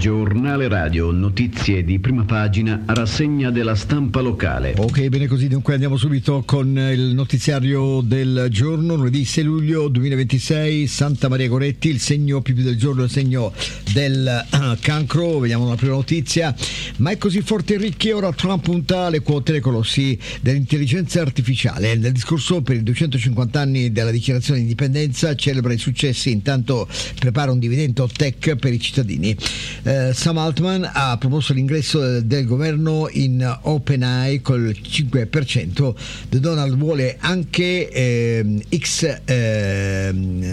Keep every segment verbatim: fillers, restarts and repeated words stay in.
Giornale radio, notizie di prima pagina, rassegna della stampa locale. Ok, bene così, dunque andiamo subito con il notiziario del giorno, lunedì sei luglio duemilaventisei, Santa Maria Goretti, il segno più del giorno, il segno del uh, cancro. Vediamo la prima notizia. Ma è così forte e ricchi, ora Trump punta le quote dei colossi dell'intelligenza artificiale. Nel discorso per i duecentocinquanta anni della dichiarazione di indipendenza celebra i successi, intanto prepara un dividendo tech per i cittadini. Uh, Sam Altman ha proposto l'ingresso del governo in OpenAI col cinque per cento. The Donald vuole anche eh, X eh,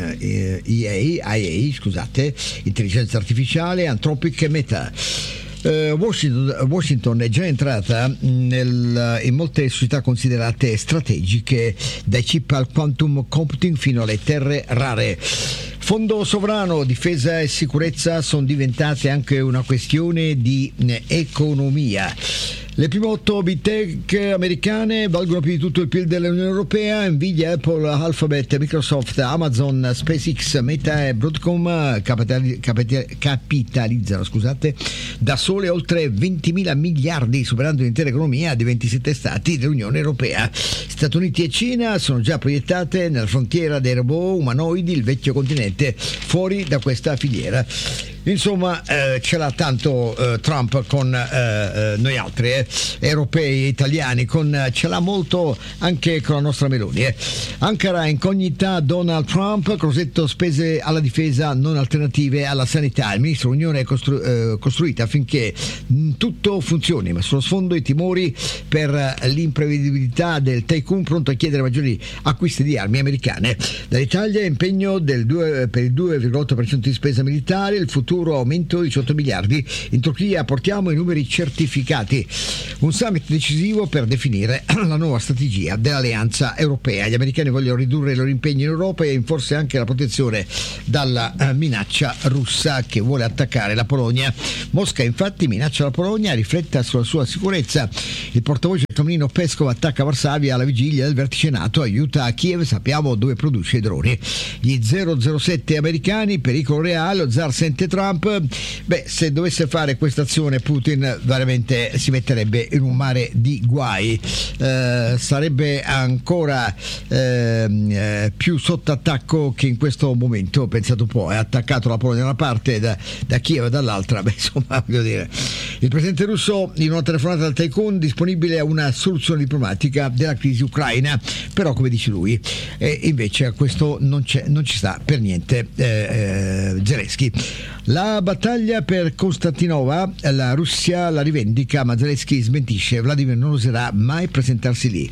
E A, I A, scusate, intelligenza artificiale, Anthropic e Meta. Uh, Washington, Washington è già entrata nel, in molte società considerate strategiche, dai chip al quantum computing fino alle terre rare. Fondo sovrano, difesa e sicurezza sono diventate anche una questione di economia. Le prime otto big tech americane valgono più di tutto il P I L dell'Unione Europea. Nvidia, Apple, Alphabet, Microsoft, Amazon, SpaceX, Meta e Broadcom capitali, capitali, capitalizzano scusate, da sole oltre ventimila miliardi, superando l'intera economia di ventisette stati dell'Unione Europea. Stati Uniti e Cina sono già proiettate nella frontiera dei robot umanoidi, il vecchio continente fuori da questa filiera. Insomma, eh, ce l'ha tanto eh, Trump con eh, eh, noi altri eh, europei e italiani, con, eh, ce l'ha molto anche con la nostra Meloni. Eh. Ankara, incognita Donald Trump, Crosetto, spese alla difesa non alternative alla sanità. Il ministro dell'Unione è costru- eh, costruita affinché mh, tutto funzioni, ma sullo sfondo i timori per eh, l'imprevedibilità del tycoon pronto a chiedere maggiori acquisti di armi americane. Dall'Italia impegno del due, per il due virgola otto per cento di spesa militare, il futuro aumento di diciotto miliardi. In Turchia portiamo i numeri certificati. Un summit decisivo per definire la nuova strategia dell'alleanza europea. Gli americani vogliono ridurre i loro impegni in Europa e forse anche la protezione dalla uh, minaccia russa che vuole attaccare la Polonia. Mosca infatti minaccia la Polonia, rifletta sulla sua sicurezza. Il portavoce Tomlino Peskov attacca Varsavia alla vigilia del vertice NATO, aiuta a Kiev, sappiamo dove produce i droni. Gli zero zero sette americani, pericolo reale, lo zar sente Trump. Beh, se dovesse fare questa azione Putin veramente si metterebbe in un mare di guai, eh, sarebbe ancora eh, più sotto attacco che in questo momento. Pensate un po', è attaccato la Polonia da una parte, da, da Kiev dall'altra. Beh, insomma, voglio dire, il presidente russo in una telefonata al tycoon disponibile a una soluzione diplomatica della crisi ucraina, però come dice lui eh, invece a questo non, c'è, non ci sta per niente eh, eh, Zelensky. La battaglia per Costantinova, la Russia la rivendica, ma Zelensky smentisce, Vladimir non oserà mai presentarsi lì.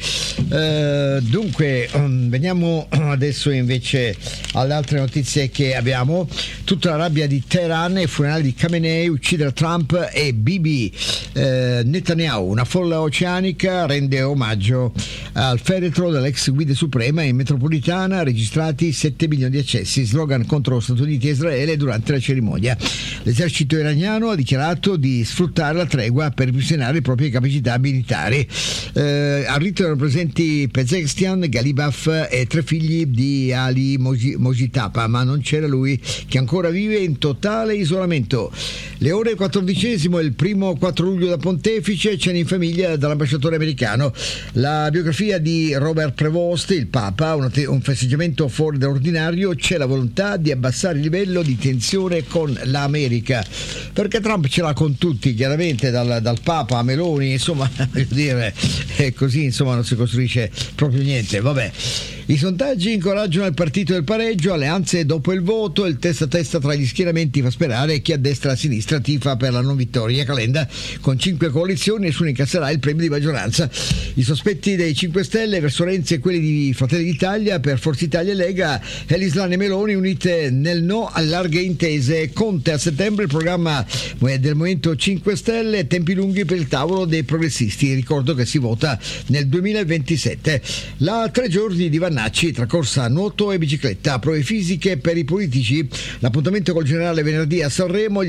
Uh, dunque, um, veniamo adesso invece alle altre notizie che abbiamo. Tutta la rabbia di Teheran e funerali di Khamenei, uccidere Trump e Bibi. Uh, Netanyahu, una folla oceanica rende omaggio al feretro dell'ex guida suprema in metropolitana, registrati sette milioni di accessi, slogan contro Stati Uniti e Israele durante la cerimonia. L'esercito iraniano ha dichiarato di sfruttare la tregua per ripristinare le proprie capacità militari. Eh, al rito erano presenti Pezeshkian, Galibaf e tre figli di Ali Mojitaba, ma non c'era lui, che ancora vive in totale isolamento. Le ore quattordicesimo, il primo quattro luglio da Pontefice, cena in famiglia dall'ambasciatore americano. La biografia di Robert Prevost, il Papa, un, un festeggiamento fuori dall'ordinario, c'è la volontà di abbassare il livello di tensione con l'America, perché Trump ce l'ha con tutti, chiaramente, dal, dal Papa a Meloni, insomma, voglio dire, è così, insomma, non si costruisce proprio niente. Vabbè, i sondaggi incoraggiano il partito del pareggio, alleanze dopo il voto, il testa a testa tra gli schieramenti fa sperare chi a destra e a sinistra tifa per la non vittoria. Calenda, con cinque coalizioni nessuno incasserà il premio di maggioranza. I sospetti dei cinque Stelle verso Renzi e quelli di Fratelli d'Italia per Forza Italia e Lega, Elislan e Meloni unite nel no a larghe intese. Conte a settembre, il programma del Movimento cinque Stelle, tempi lunghi per il tavolo dei progressisti. Ricordo che si vota nel duemilaventisette. La tre giorni di Vannacci tra corsa, nuoto e bicicletta, prove fisiche per i politici. L'appuntamento col generale venerdì a Sanremo, gli elettori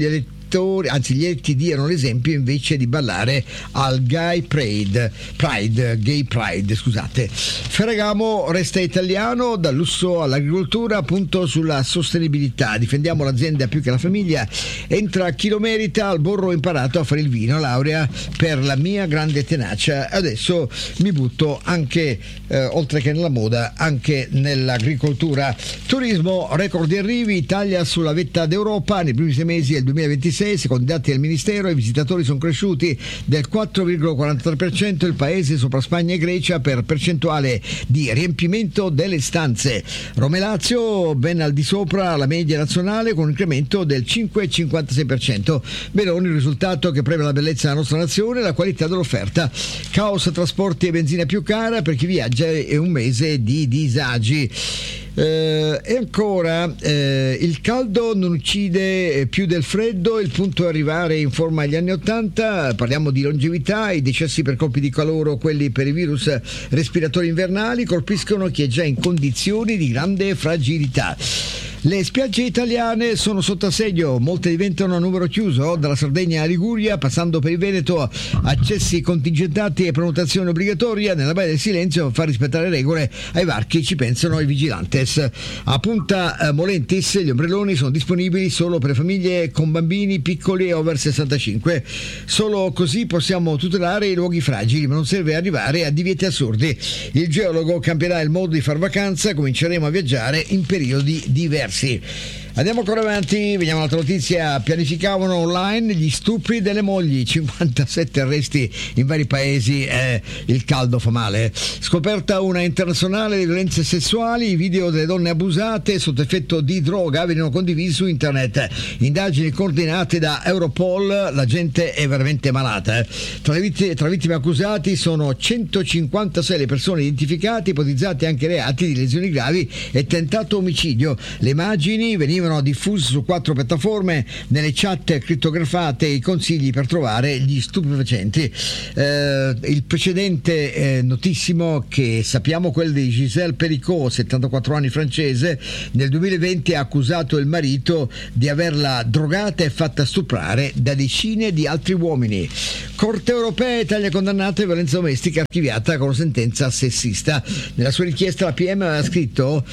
elettori, anzi gli eletti diano l'esempio invece di ballare al Gay Pride, Pride, Gay Pride, scusate. Ferragamo resta italiano, dal lusso all'agricoltura, punto sulla sostenibilità. Difendiamo l'azienda più che la famiglia. Entra chi lo merita, al Borro ho imparato a fare il vino, laurea per la mia grande tenacia. Adesso mi butto anche, eh, oltre che nella moda, anche nell'agricoltura. Turismo, record di arrivi, Italia sulla vetta d'Europa. Nei primi sei mesi del duemilaventisei, secondo i dati del Ministero, i visitatori sono cresciuti del quattro virgola quarantatré per cento, il paese sopra Spagna e Grecia per percentuale di riempimento delle stanze. Roma e Lazio ben al di sopra la media nazionale con un incremento del cinque virgola cinquantasei per cento. Meloni, il risultato che premia la bellezza della nostra nazione e la qualità dell'offerta. Caos, trasporti e benzina più cara per chi viaggia e un mese di disagi. Eh, e ancora eh, il caldo non uccide più del freddo, il punto è arrivare in forma agli anni ottanta. Parliamo di longevità, i decessi per colpi di calore o quelli per i virus respiratori invernali colpiscono chi è già in condizioni di grande fragilità. Le spiagge italiane sono sotto assedio, molte diventano a numero chiuso, dalla Sardegna a Liguria, passando per il Veneto, accessi contingentati e prenotazione obbligatoria. Nella Baia del Silenzio, a far rispettare regole ai varchi ci pensano i vigilantes. A Punta Molentis gli ombrelloni sono disponibili solo per famiglie con bambini piccoli e over sessantacinque. Solo così possiamo tutelare i luoghi fragili, ma non serve arrivare a divieti assurdi. Il geologo cambierà il modo di far vacanza, cominceremo a viaggiare in periodi diversi. Andiamo ancora avanti, vediamo un'altra notizia. Pianificavano online gli stupri delle mogli, cinquantasette arresti in vari paesi, eh, il caldo fa male. Scoperta una internazionale di violenze sessuali, i video delle donne abusate sotto effetto di droga venivano condivisi su internet. Indagini coordinate da Europol, la gente è veramente malata. Eh. Tra le vittime, tra vittime accusati sono centocinquantasei le persone identificate, ipotizzate anche reati di lesioni gravi e tentato omicidio. Le immagini venivano diffuse su quattro piattaforme, nelle chat crittografate i consigli per trovare gli stupefacenti. Eh, il precedente eh, notissimo che sappiamo, quello di Gisèle Pericot, settantaquattro anni, francese, nel duemilaventi ha accusato il marito di averla drogata e fatta stuprare da decine di altri uomini. Corte europea, Italia condannata a violenza domestica, archiviata con sentenza sessista. Nella sua richiesta la P M aveva scritto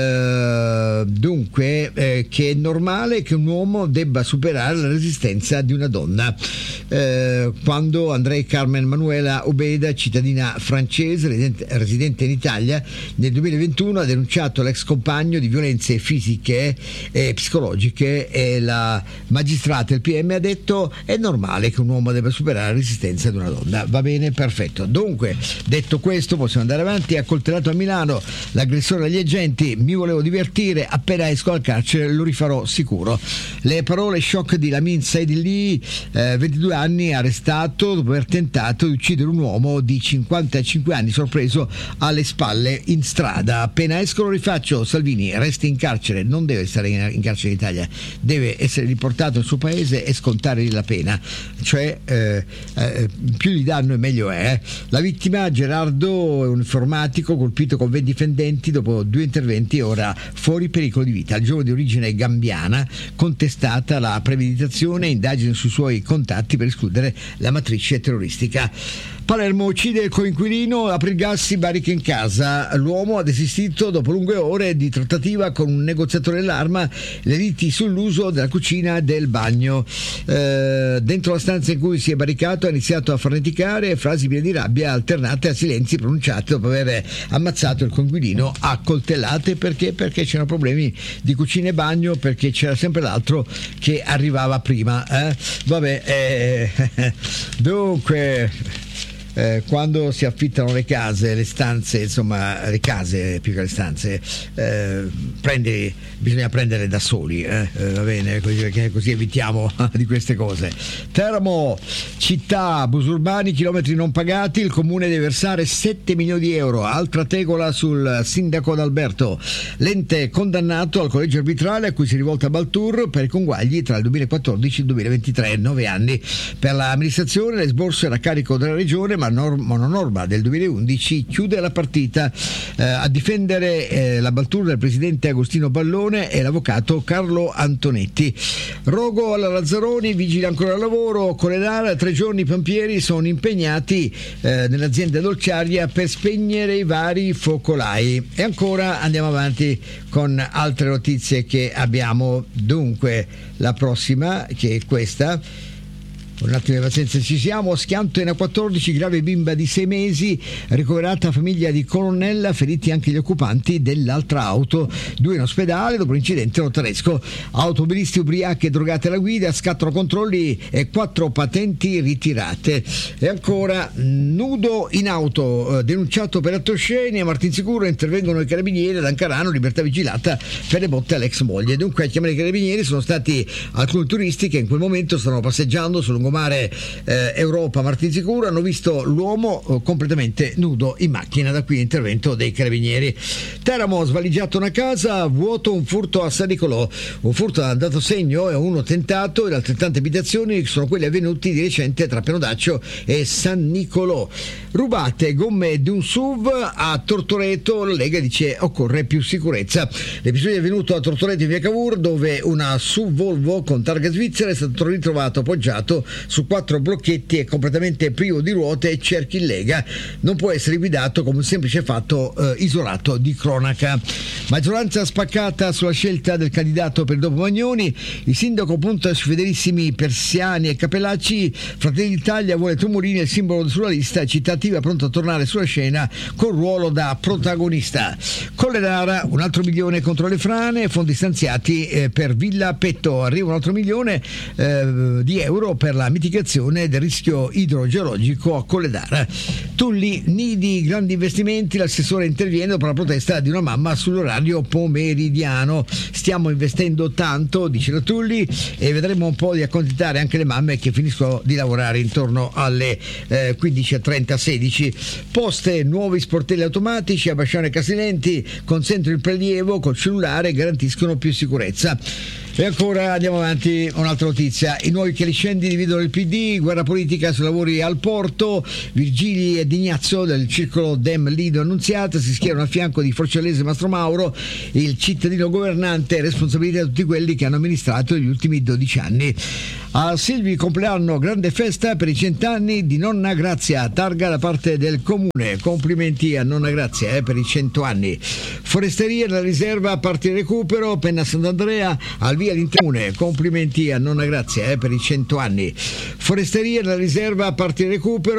eh, dunque eh, che è normale che un uomo debba superare la resistenza di una donna. Eh, quando Andrei Carmen Manuela Obeda, cittadina francese residente, residente in Italia, nel duemilaventuno ha denunciato l'ex compagno di violenze fisiche e psicologiche, e la magistrata, il P M, ha detto è normale che un uomo debba superare la resistenza di una donna. Va bene, perfetto. Dunque, detto questo, possiamo andare avanti. Accoltellato a Milano l'aggressore agli agenti, mi volevo divertire, appena esco al carcere lo rifarò sicuro. Le parole shock di Lamin Saidili, eh, ventidue anni, arrestato dopo aver tentato di uccidere un uomo di cinquantacinque anni sorpreso alle spalle in strada. Appena esco lo rifaccio. Salvini resti in carcere, non deve stare in, in carcere in Italia, deve essere riportato nel suo paese e scontare la pena, cioè eh, eh, più gli danno e meglio è. La vittima, Gerardo, è un informatico colpito con venti fendenti dopo due interventi, ora fuori pericolo di vita. Il giovane di origine gambiana, contestata la premeditazione e indagini sui suoi contatti per escludere la matrice terroristica. Palermo uccide il coinquilino, apre il gas, si barrica in casa. L'uomo ha desistito dopo lunghe ore di trattativa con un negoziatore dell'arma, le liti sull'uso della cucina e del bagno. Eh, dentro la stanza in cui si è barricato ha iniziato a farneticare, frasi piene di rabbia alternate a silenzi pronunciati dopo aver ammazzato il coinquilino a coltellate. Perché? Perché c'erano problemi di cucina e bagno, perché c'era sempre l'altro che arrivava prima. Eh? Vabbè, eh, dunque... Eh, quando si affittano le case, le stanze, insomma le case più che le stanze, eh, prendi, bisogna prendere da soli, eh, eh, va bene, così, così evitiamo di queste cose. Teramo, città, abusi urbani, chilometri non pagati, il comune deve versare sette milioni di euro, altra tegola sul sindaco d'Alberto. L'ente condannato al collegio arbitrale a cui si rivolta Baltour per i conguagli tra il duemilaquattordici e il duemilaventitré, nove anni. Per l'amministrazione l'esborso era a carico della regione, ma la norma, mononorma del duemilaundici chiude la partita. Eh, a difendere eh, la Baltura del presidente Agostino Pallone e l'avvocato Carlo Antonetti. Rogo alla Lazzaroni, vigili ancora al lavoro. Coledara, tre giorni i pompieri sono impegnati eh, nell'azienda dolciaria per spegnere i vari focolai. E ancora andiamo avanti con altre notizie che abbiamo. Dunque, la prossima, che è questa. Un attimo di pazienza, ci siamo. Schianto in A quattordici, grave bimba di sei mesi, ricoverata famiglia di Colonnella, feriti anche gli occupanti dell'altra auto, due in ospedale dopo l'incidente notaresco. Automobilisti ubriachi e drogati alla guida, scattano controlli e quattro patenti ritirate. E ancora, nudo in auto, denunciato per attosceni, a Martinsicuro intervengono i carabinieri, ad Ancarano libertà vigilata per le botte all'ex moglie. Dunque a chiamare i carabinieri sono stati alcuni turisti che in quel momento stavano passeggiando sul lungomare eh, Europa Martinsicuro, hanno visto l'uomo eh, completamente nudo in macchina, da qui l'intervento dei carabinieri. Teramo, svaligiato una casa, vuoto un furto a San Nicolò, un furto ha dato segno e uno tentato, e le altrettante abitazioni sono quelle avvenuti di recente tra Pianodaccio e San Nicolò. Rubate gomme di un S U V a Tortoreto, la Lega dice occorre più sicurezza. L'episodio è avvenuto a Tortoreto in via Cavour, dove una S U V Volvo con targa svizzera è stato ritrovato appoggiato su quattro blocchetti e completamente privo di ruote e cerchi in lega. Non può essere guidato come un semplice fatto eh, isolato di cronaca. Maggioranza spaccata sulla scelta del candidato per dopo Magnoni. Il sindaco punta su fedelissimi Persiani e Capellacci. Fratelli d'Italia vuole Tomurini, il simbolo sulla lista, cittativa pronto a tornare sulla scena con ruolo da protagonista. Colledara, un altro milione contro le frane, fondi stanziati eh, per Villa Petto. Arriva un altro milione eh, di euro per la mitigazione del rischio idrogeologico a Colledara. Tulli, nidi, grandi investimenti, l'assessore interviene dopo la protesta di una mamma sull'orario pomeridiano. Stiamo investendo tanto, dice la Tulli, e vedremo un po' di accontentare anche le mamme che finiscono di lavorare intorno alle eh, quindici e trenta sedici. Poste, nuovi sportelli automatici a Basciano e Casilenti consentono il prelievo col cellulare e garantiscono più sicurezza. E ancora andiamo avanti, un'altra notizia. I nuovi chiariscendi dividono il P D, guerra politica sui lavori al porto. Virgili e Dignazzo del circolo Dem Lido Annunziata si schierano a fianco di Forcellese e Mastro Mauro. Il cittadino governante, responsabilità di tutti quelli che hanno amministrato negli ultimi dodici anni. A Silvi compleanno, grande festa per i cent'anni di Nonna Grazia, targa da parte del comune. Complimenti a Nonna Grazia eh, per i cento anni. Foresteria della riserva, parti recupero, Penna Sant'Andrea al via l'intercomune. Complimenti a Nonna Grazia eh, per i cento anni. Foresteria della riserva, parti recupero.